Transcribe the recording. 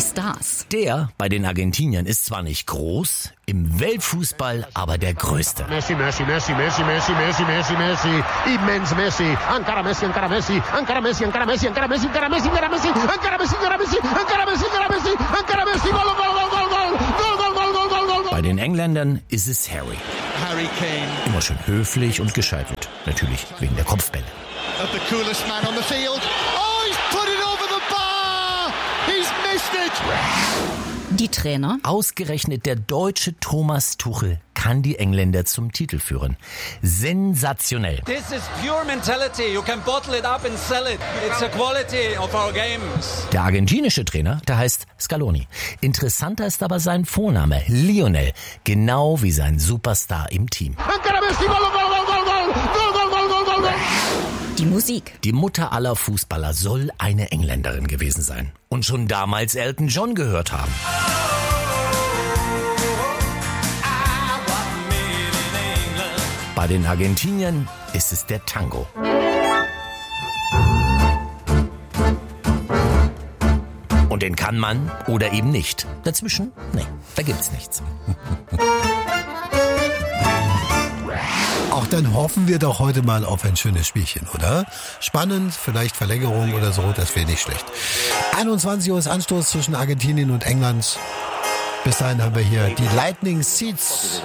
Stars. Der bei den Argentiniern ist zwar nicht groß, im Weltfußball aber der Größte. Messi, Messi, Messi, Messi, Messi, Messi, Messi, Messi, immens Messi, encara Messi, encara Messi, encara Messi, encara Messi, encara Messi, encara Messi, encara Messi, encara Messi, encara Messi, encara Messi, encara Messi, encara Messi, Gol, Gol, Gol, Gol, Gol, Gol, Gol, Gol, Gol, Gol. Bei den Engländern ist es Harry. Harry Kane. Immer schön höflich und gescheitert. Natürlich wegen der Kopfbälle. The coolest man on the field. Oh, he's put it over the bar. He's missed it. Die Trainer. Ausgerechnet der deutsche Thomas Tuchel kann die Engländer zum Titel führen. Sensationell. This is pure mentality. You can bottle it up and sell it. It's the quality of our games. Der argentinische Trainer, der heißt Scaloni. Interessanter ist aber sein Vorname, Lionel. Genau wie sein Superstar im Team. Encara Messi, Gol, Gol, Gol, Gol, Gol, Gol, Gol, Gol, Gol, Gol. Die Musik. Die Mutter aller Fußballer soll eine Engländerin gewesen sein. Und schon damals Elton John gehört haben. Bei den Argentiniern ist es der Tango. Und den kann man oder eben nicht. Dazwischen? Nee, da gibt's nichts. Auch dann hoffen wir doch heute mal auf ein schönes Spielchen, oder? Spannend, vielleicht Verlängerung oder so, das wäre nicht schlecht. 21 Uhr ist Anstoß zwischen Argentinien und England. Bis dahin haben wir hier die Lightning Seeds.